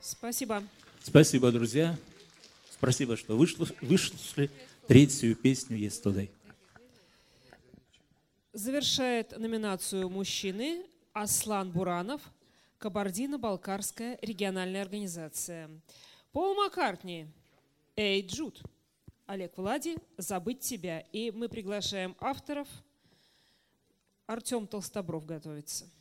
Спасибо. Спасибо, друзья. Спасибо, что выслушали третью песню «Yesterday». Завершает номинацию мужчины Аслан Буранов, Кабардино-Балкарская региональная организация. Пол Маккартни, «Эй, Джуд». Олег Влади, «Забыть тебя». И мы приглашаем авторов. Артем Толстобров готовится.